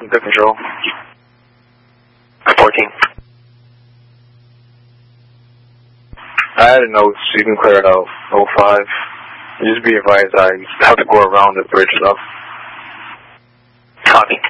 good control. 14. I had a note, so you can clear it out. 05. Just be advised, I have to go around the bridge, though. Copy.